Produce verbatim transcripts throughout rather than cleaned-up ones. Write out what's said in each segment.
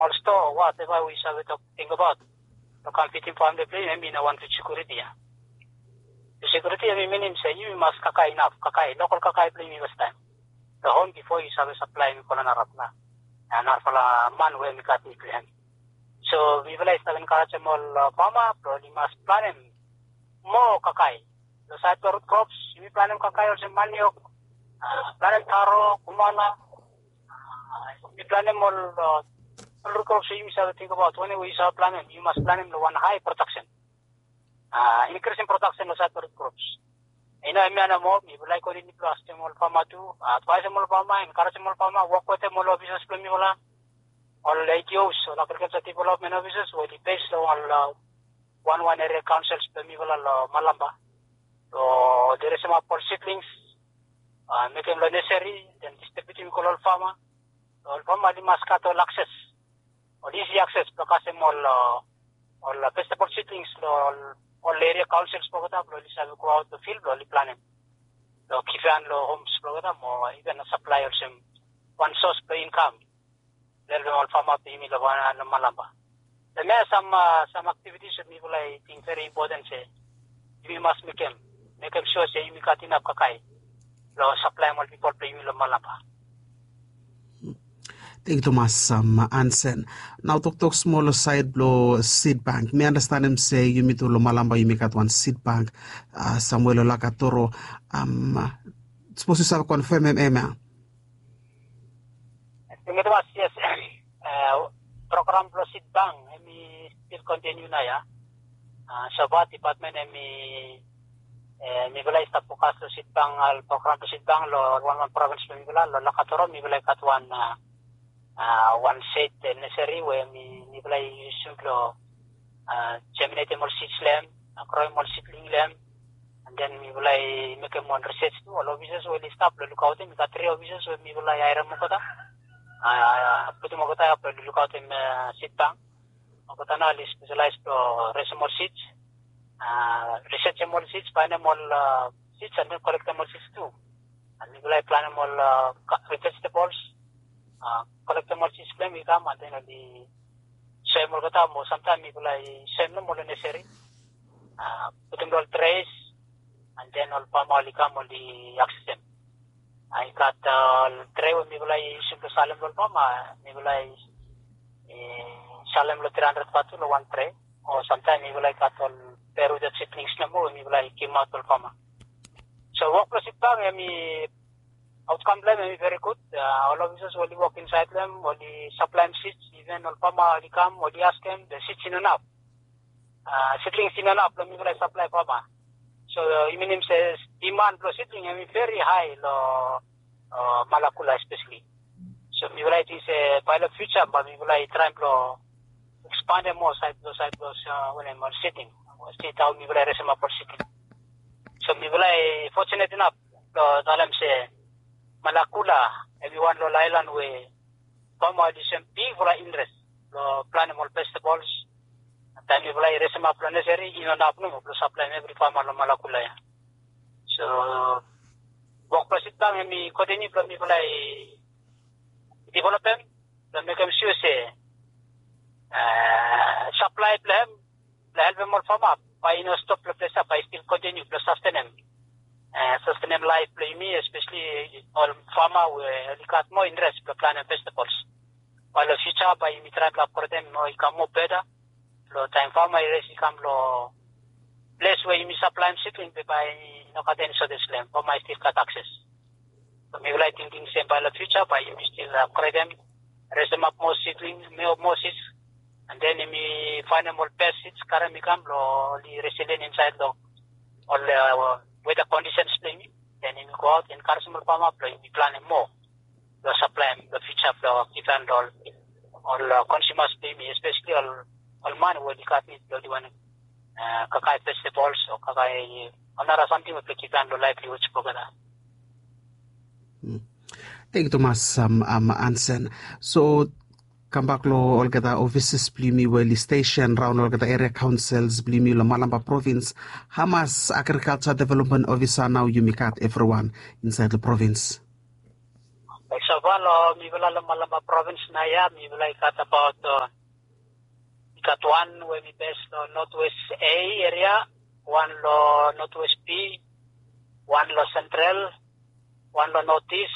Also, whatever we shall think about, the competing family play, I mean, I want to security. The security, I mean, say you must kakai enough, kakai, local kakai play me this time. The home before you shall supply me for an Arapla, and Arfala man where we got me plan. So we will seven Karachamal farmer, probably must plan him more kakai. The side root crops, we plan him kakai or some manioc, plan him taro, kumana, we plan him all. Root crops, you shall think about when we shall plan him, you must plan him the one high protection. Uh, increasing production of side root crops. You know, I mean, more, you like only plastic more farmer too, advise more farmer, encourage more farmer, work with them all officers, Plumiola, or late use, or agriculture development officers, will be based on one one area councils, Plumiola, Malamba. So there is some for seedlings, uh, make them necessary, then distributing color farmer, or farmer must cut all access, or easy access, because more, or vegetable seedlings, or all area councils program, or go out the field, or planning. The Kifan homes program, or even a supply of some one source per income. Then all farmer pay me the one and Malamba. There are some uh, some activities that people I think very important. Say we must make them make them sure say we got enough kakai. The supply more people pay me the Malamba. Thank you, Thomas um, Ansen. Now, talk talk smaller side blow seed bank. Me understand him say you meet to Malamba, you make at one seed bank. Uh, Samuel Olakatoro. Um, supposed to confirm him, Emma. Yes. Uh, program blow seed bank. Me still continue na ya. Uh, Sabat department me. Me belai stop focus lo seed bank al program lo seed bank lo one one province me belai lo Lakatoro me belai kat one. Uh, Uh, one set necessary where me me play simple uh, germinate more seeds lamb, grow more seedling lamb, and then me play make a more research to all officers will stop look out in got three officers where me play iron mokota uh put mokota up look out in uh, seed bank mokota na is specialized to raise more seeds uh research more seeds find more uh, seeds and then collect more seeds too and me play plan more uh, vegetables. Uh, collect the multi claim we come and then the same or sometimes people like same no more necessary. Uh, put them all trays and then all palm all come on the oxygen. I got uh, tray with people like simple salem roll palm, maybe like salem lo three hundred patu lo one tray, or sometimes maybe like got all peru that seedlings number, maybe like kim out all palm. So work plus it bang, I mean. Outcome them very good. Uh, all officers only walk inside them, only supply them seats, even all farmer only come, only ask them, the seats in enough. Uh, seedlings in enough, let me supply farmer. So, uh, even him says, demand for seedling, I mean, very high, lo, uh, Malakula especially. So, we will like this, uh, pilot future, but we will like try to expand them more side those side those, uh, when I'm sitting. See how we will like resume for sitting. So, we will like fortunate enough, uh, tell them say, Malakula, everyone lo island we come out some big for interest. Lo plan more vegetables. Then we play resume plan necessary in an afternoon to supply every farmer lo Malakula. So work plus it bang me continue from me play develop them. Then make them sure say uh supply plan help them more farmer by no stop the place by still continue to sustain them. Uh, sustainable life play me, especially all farmer where they got more interest to plant vegetables. While the future by me try to for them no become more better. Lo time farmer is become lo place where you supply seedling by no caten so this land for my still got access. So maybe like thinking same by the future by you still upgrade them, raise them up more seedlings, more more seeds, and then me find them more best seeds, current become lo the resilient inside the all uh, with the conditions playing, then we go out and encourage farmer playing, we plan more. The supply, the future of the different all, all uh, consumers pay me, especially all, all man who they got me, the one, uh, kakai festivals or kakai, another something with the different livelihood program. Thank you, Thomas um, um, Ansen. So, Kambak lo olgada offices blimi weli station round olgada area councils blimi lo Malamba province. Hamas agriculture development officer now you make out everyone inside the province. So one lo mi bala lama lama province na ya mi bala ikat about uh, ikat one where mi base lo northwest A area, one lo northwest B, one lo central, one lo northeast,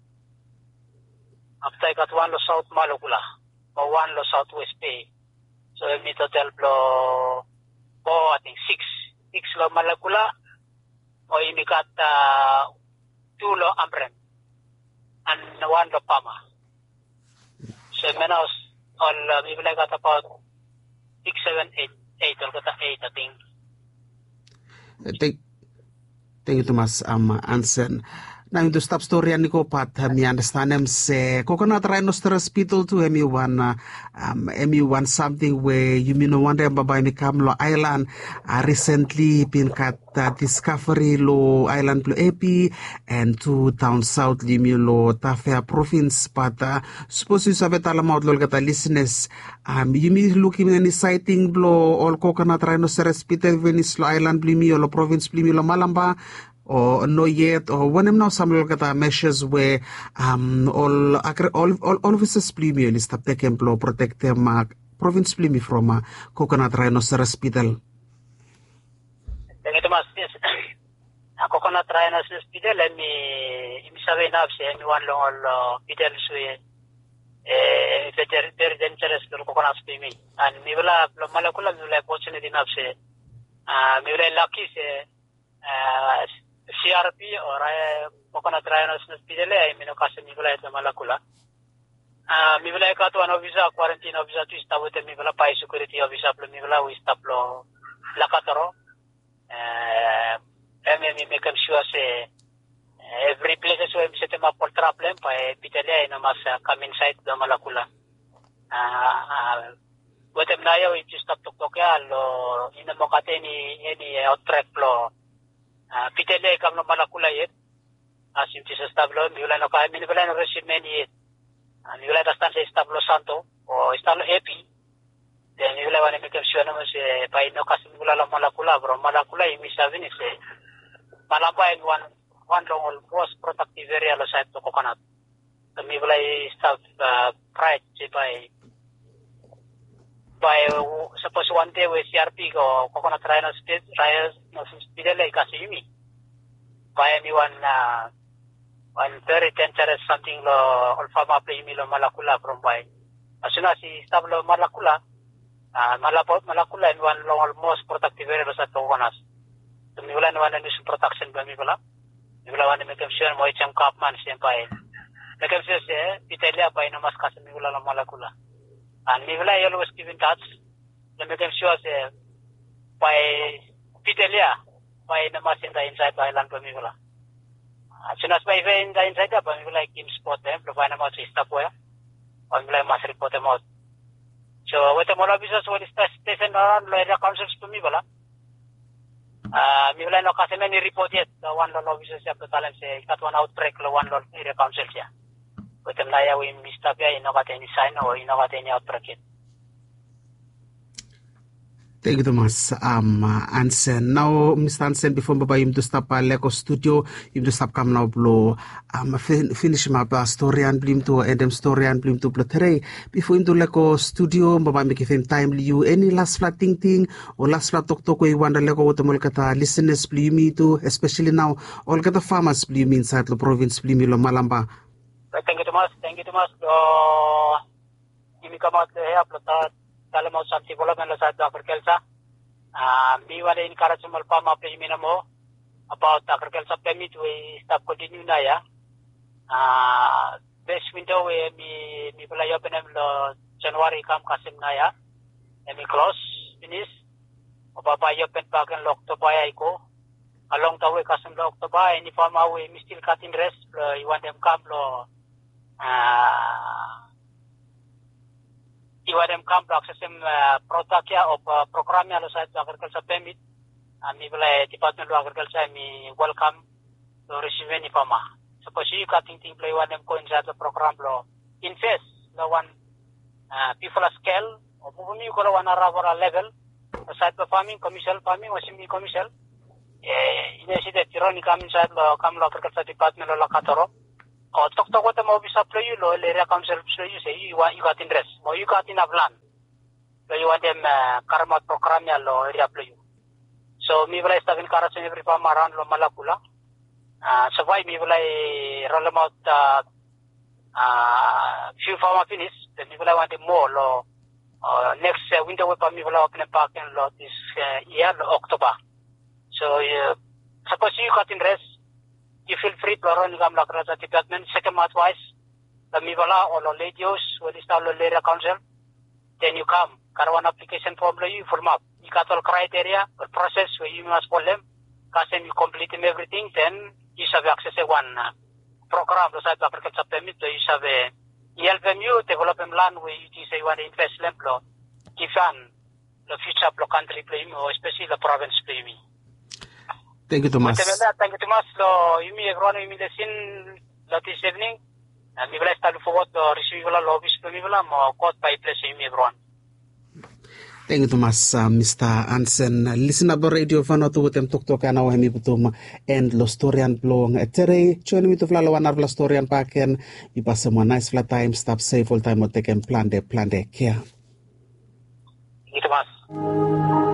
after ikat one lo south Malukula, or one lo southwest B. So mi total lo oh I think six six lo Malukula, or mi kat uh, two lo Ambrem. And one lo Pama. So menos all uh, we like at about six, seven, eight, eight or got eight I think. Thank, thank you Thomas um Ansen. Now into stop story and ko pat mi understand them say coconut rhinoceros beetle to M U one uh, um M U one something where you mean one day by mi Kamlo Island uh, recently been cut uh, discovery lo island lo A P and to down south limi lo Tafea province but uh, suppose you sabe talamount lo gata listeners um you mean looking any sighting lo all coconut rhinoceros beetle Venice lo island limi lo province limi lo Malamba or no yet, or when I'm now some look at measures where um all all all all officers plimi is tap taken blow protect them uh, province plimi from uh, coconut rhinoceros beetle. Thank you, Thomas. Yes, a coconut rhinoceros beetle. Let me me sabi na si one long all beetle so eh very very dangerous to coconut plimi. And me wala malakula me wala opportunity na si ah me wala lucky si uh, C R P or uh, coconut rhinoceros beetle ay minokasa mi wala ito malakula. Ah mi wala ka to ano visa quarantine visa to stop with mi wala pa security visa plo mi wala we stop lo lakatoro. Eh emi mi make sure say every places where mi sete ma por problem pa beetle ay na mas come inside do malakula. Ah Wetem na yo i stop tok tok ya lo ina mo kate ni any outbreak lo. Uh, Pitele kam no malakula yet. Asim ti sa stablo, mi wala no kaya, mi wala no receive many yet. Uh, mi wala dastan sa stablo santo, o stablo happy. Then mi wala wane mi kemsyo naman si, pa ino kasi mi wala lang malakula, bro. Malakula, imi sabi ni si, malamba in one, one long all most protective area lo sa ito coconut. So mi wala i-stab, uh, pride, si by, by, uh, suppose one day with C R P ko, coconut rhinoceros, rhinoceros beetle kasi yumi. By anyone, uh, one very dangerous something lo, alfama play mi lo malakula from by. As soon as he stop lo malakula, uh, malapot, malakula and one long almost protective area lo sa coconut. So mi wala naman na mission protection ba mi wala? Mi wala wana mi kemsyon mo icham kapman siya pa eh. Mi kemsyon siya, beetle pa ino mas kasi mi wala lo malakula. And we will always keep in touch. Let me make sure that by Pitelia, by the mass in the inside the island, we will. As soon as by in the inside, we will like him spot them, provide them out to stop where, or we will must report them out. So, with the more business, what is the station around the councils to me, Bala? Uh, we will not have any report yet. The one law officers have to tell them, say, got one outbreak, the one law area councils here. With them, I will miss up here, you know, got any sign or you know, got any outbreak. Thank you, Thomas. Um, uh, Ansen. Now, Mister Ansen, before Baba, you to stop at Lego Studio, you to stop come now, blow, um, fin- finish my uh, story and blim to Adam story and blim to Blotere. Before him to Lego Studio, Baba make him timely you any last flat thing thing or last flat talk talk we wonder Lego what the Molkata listeners blim me to, especially now, all get the farmers blim inside the province blim lo Malamba. Thank you, Thomas. Thank you, Thomas. Uh, you come out here, but dalam mau santi bola kan sa agriculture. Ah, mi wala in karasumal pa ma play minamo about agriculture permit we stop continue na ya. Ah, best window we mi mi pala open lo January kam kasim na ya. E mi close finish. Obaba open pa kan lo October ay ko. Along the way kasim lo October any farm we mi still cutting rest you want them come lo ah Iwadem kam accessem product ya of program ya lo sa agriculture permit. Mi bala department lo agriculture mi welcome to receive any farmer. Suppose you cutting thing play wadem ko inside the program lo invest lo one people scale o bumi ko lo one arabora level side farming commercial farming o semi commercial eh ine side tironi kam inside lo kam lo agriculture department lo lakatoro O tok tok wata mo bisa play you lo area council play you say you want you got interest. Mo you got enough land. So you want them uh, karma program ya lo area play you. So mi wala stavin karasan every farm around lo malakula. Uh, so why mi wala roll them out uh, uh, few farmer finish. Then mi wala want more lo uh, next uh, winter we mi wala open a park in lo this uh, year lo October. So uh, suppose you got interest. You feel free to run the Lakrasa department. Second month wise, the Mivala or Ladios will install the area council. Then you come, Caravan application form, you form up. You got all criteria or process where you must follow them. Because you complete them everything, then you have access to one uh, program, the side of African permit, so you have a help them you develop them land where you say you want to invest them, give the future of the country play me, or especially the province play me. Thank you, Thomas. Thank you, Thomas. Lo, you may everyone, you may listen this evening. And we will start forward to receive the lobbies to me, or caught by place, you may everyone. Thank you, Thomas. Uh, Mister Ansen. Listen up radio fan to them tok tok ana wahemi butum and lo storian blong. Tere, join me to flalo one of la storian packen. You pass some nice flat time, stop safe all time, or take and plan de plan de care. Thank you, Thomas.